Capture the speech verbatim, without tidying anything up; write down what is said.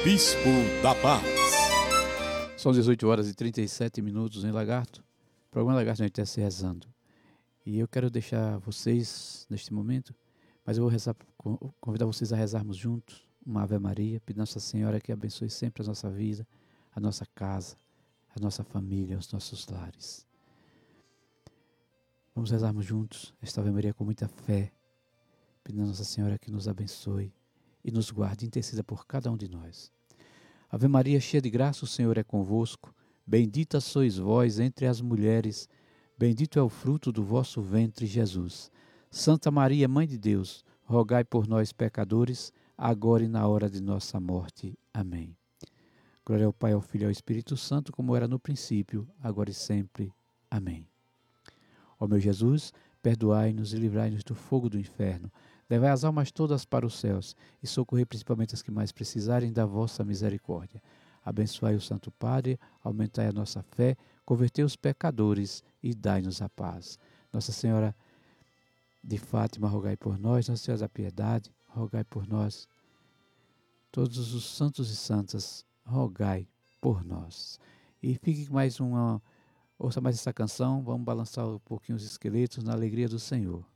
Bispo da Paz. São dezoito horas e trinta e sete minutos em Lagarto. O programa Lagarto a gente está se rezando. E eu quero deixar vocês neste momento, mas eu vou rezar, convidar vocês a rezarmos juntos uma Ave Maria, pedir Nossa Senhora que abençoe sempre a nossa vida, a nossa casa, a nossa família, os nossos lares. Vamos rezarmos juntos esta Ave Maria com muita fé, pedindo Nossa Senhora que nos abençoe e nos guarde e interceda por cada um de nós. Ave Maria, cheia de graça, o Senhor é convosco. Bendita sois vós entre as mulheres, bendito é o fruto do vosso ventre, Jesus. Santa Maria, Mãe de Deus, rogai por nós, pecadores, agora e na hora de nossa morte. Amém. Glória ao Pai, ao Filho e ao Espírito Santo, como era no princípio, agora e sempre. Amém. Ó meu Jesus, perdoai-nos e livrai-nos do fogo do inferno. Levai as almas todas para os céus e socorrei principalmente as que mais precisarem da vossa misericórdia. Abençoai o Santo Padre, aumentai a nossa fé, convertei os pecadores e dai-nos a paz. Nossa Senhora de Fátima, rogai por nós. Nossa Senhora da Piedade, rogai por nós. Todos os santos e santas, rogai por nós. E fique mais uma... Ouça mais essa canção, vamos balançar um pouquinho os esqueletos na alegria do Senhor.